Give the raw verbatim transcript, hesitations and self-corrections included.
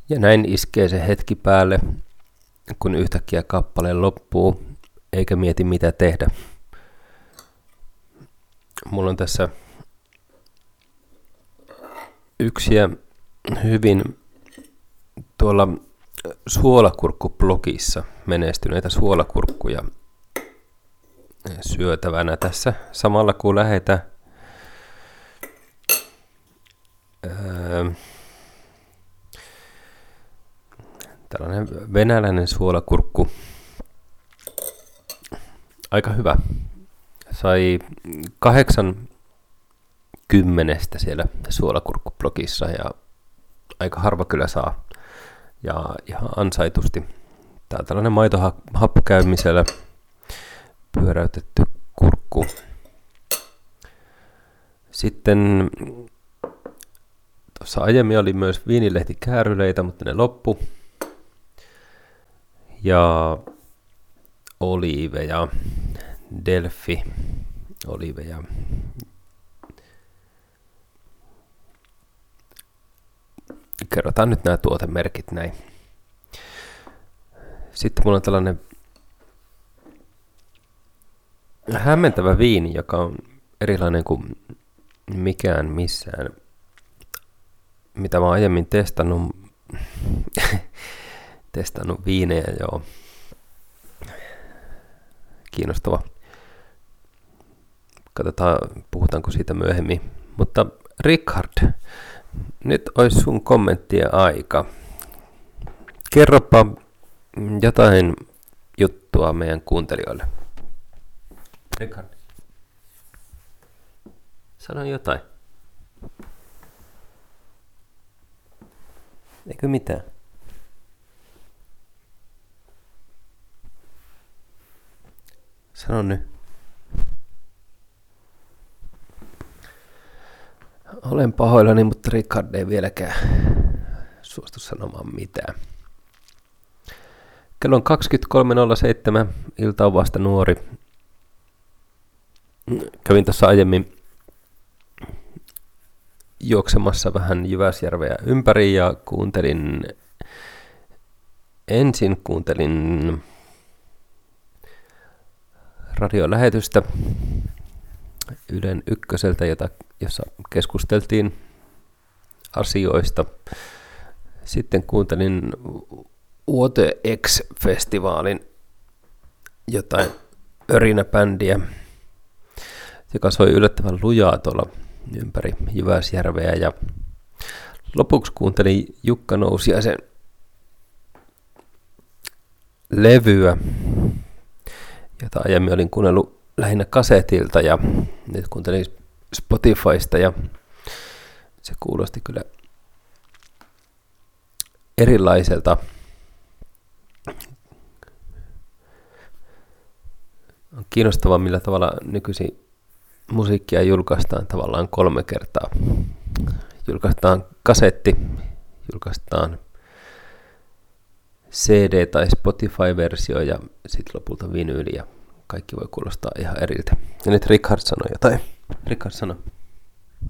Ja näin iskee se hetki päälle, kun yhtäkkiä kappale loppuu, eikä mieti mitä tehdä. Mulla on tässä yksiä hyvin tuolla suolakurkkublogissa menestyneitä suolakurkkuja syötävänä tässä samalla kun lähetään öö, tällainen venäläinen suolakurkku. Aika hyvä. Sai kahdeksan kymmenestä siellä suolakurkkublogissa ja aika harva kyllä saa. Ja ihan ansaitusti. Tää on tällainen maitohappokäymisellä pyöräytetty kurkku. Sitten tuossa aiemmin oli myös viinilehtikääryleitä, mutta ne loppu. Ja oliiveja, Delfi oliiveja. Kerrotaan nyt nämä tuotemerkit näin. Sitten mulla on tällainen hämmentävä viini, joka on erilainen kuin mikään missään, mitä mä oon aiemmin testannut. testannut viinejä, joo. Kiinnostava. Katsotaan, puhutaanko siitä myöhemmin. Mutta Richard, nyt olisi sun kommenttien aika. Kerropa jotain juttua meidän kuuntelijoille. Richard, sano jotain. Eikö mitään? Sano nyt. Olen pahoillani, mutta Richard ei vieläkään suostu sanomaan mitään. Kello on kaksikymmentäkolme nolla seitsemän, ilta on vasta nuori. Kävin tuossa aiemmin juoksemassa vähän Jyväsjärveä ympäri ja kuuntelin, ensin kuuntelin radiolähetystä Ylen ykköseltä, jota, jossa keskusteltiin asioista. Sitten kuuntelin Water X-festivaalin jotain örinäbändiä, joka soi yllättävän lujaa tuolla ympäri Jyväsjärveä. Ja lopuksi kuuntelin Jukka Nousiaisen levyä, jota aiemmin olin kuunnellut lähinnä kasetilta ja nyt kuuntelin Spotifysta ja se kuulosti kyllä erilaiselta. On kiinnostavaa, millä tavalla nykyisin musiikkia julkaistaan tavallaan kolme kertaa. Julkaistaan kasetti, julkaistaan C D- tai Spotify-versio ja sitten lopulta vinyyli ja kaikki voi kuulostaa ihan eriltä. Ja nyt Richard sanoi jotain. Richard sanoi.